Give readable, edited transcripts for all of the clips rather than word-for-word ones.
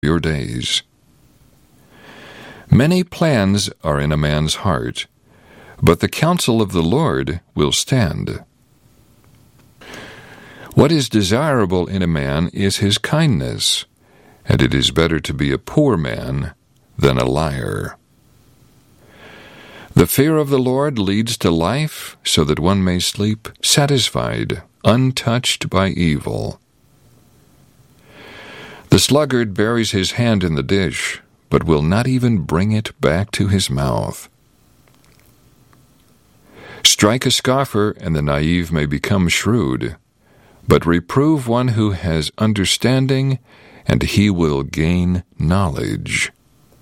your days. Many plans are in a man's heart, but the counsel of the Lord will stand. What is desirable in a man is his kindness, and it is better to be a poor man than a liar. The fear of the Lord leads to life, so that one may sleep satisfied, untouched by evil. The sluggard buries his hand in the dish, but will not even bring it back to his mouth. Strike a scoffer, and the naive may become shrewd, but reprove one who has understanding, and he will gain knowledge.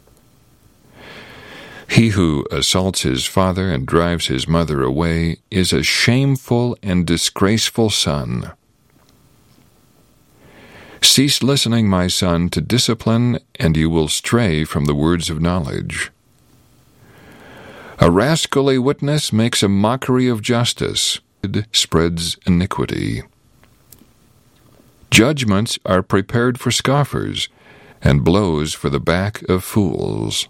He who assaults his father and drives his mother away is a shameful and disgraceful son. Cease listening, my son, to discipline, and you will stray from the words of knowledge. A rascally witness makes a mockery of justice. It spreads iniquity. Judgments are prepared for scoffers, and blows for the back of fools.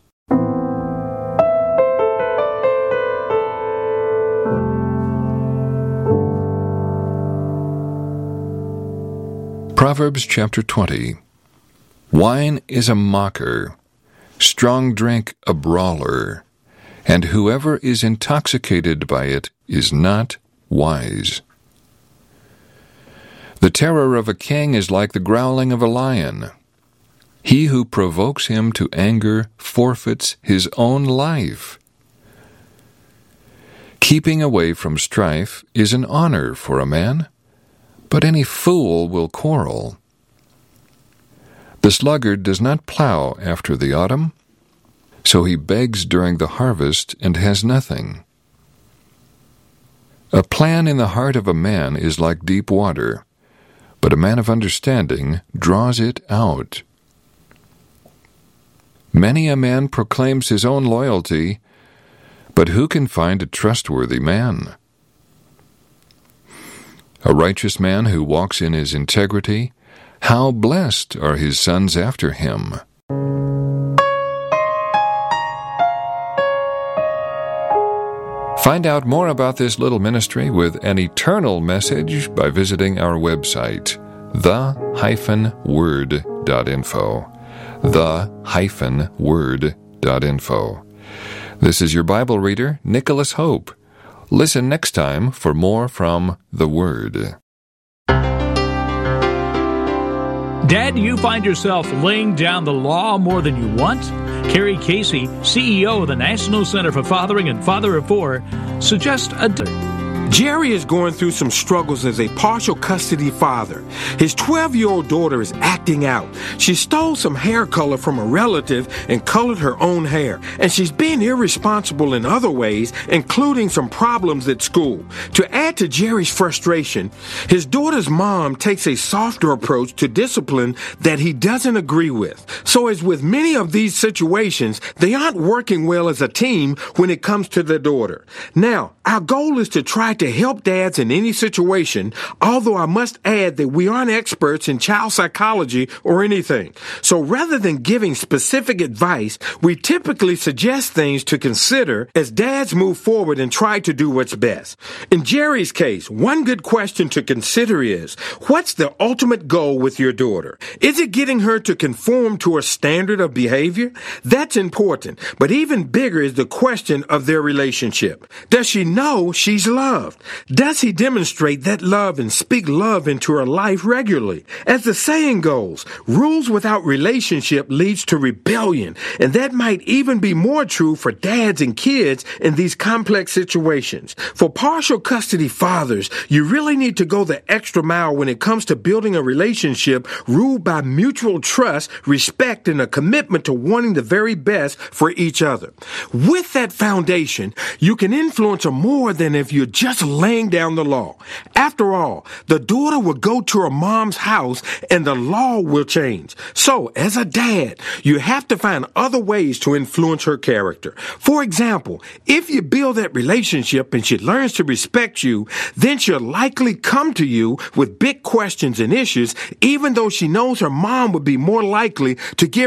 Proverbs chapter 20. Wine is a mocker, strong drink a brawler, and whoever is intoxicated by it is not wise. The terror of a king is like the growling of a lion. He who provokes him to anger forfeits his own life. Keeping away from strife is an honor for a man, but any fool will quarrel. The sluggard does not plow after the autumn, so he begs during the harvest and has nothing. A plan in the heart of a man is like deep water, but a man of understanding draws it out. Many a man proclaims his own loyalty, but who can find a trustworthy man? A righteous man who walks in his integrity, how blessed are his sons after him. Find out more about this little ministry with an eternal message by visiting our website, the-word.info. the-word.info. This is your Bible reader, Nicholas Hope. Listen next time for more from the Word. Dad, do you find yourself laying down the law more than you want? Carrie Casey, CEO of the National Center for Fathering and Father of Four, suggests a... Jerry is going through some struggles as a partial custody father. His 12-year-old daughter is acting out. She stole some hair color from a relative and colored her own hair. And she's being irresponsible in other ways, including some problems at school. To add to Jerry's frustration, his daughter's mom takes a softer approach to discipline that he doesn't agree with. So as with many of these situations, they aren't working well as a team when it comes to their daughter. Now, our goal is to try to help dads in any situation, although I must add that we aren't experts in child psychology or anything. So rather than giving specific advice, we typically suggest things to consider as dads move forward and try to do what's best. In Jerry's case, one good question to consider is, what's the ultimate goal with your daughter? Is it getting her to conform to a standard of behavior? That's important, but even bigger is the question of their relationship. Does she know she's loved? Does he demonstrate that love and speak love into her life regularly? As the saying goes, rules without relationship leads to rebellion, and that might even be more true for dads and kids in these complex situations. For partial custody fathers, you really need to go the extra mile when it comes to building a relationship ruled by mutual trust, respect, and a commitment to wanting the very best for each other. With that foundation, you can influence her more than if you're just That's laying down the law. After all, the daughter will go to her mom's house and the law will change. So, as a dad, you have to find other ways to influence her character. For example, if you build that relationship and she learns to respect you, then she'll likely come to you with big questions and issues, even though she knows her mom would be more likely to give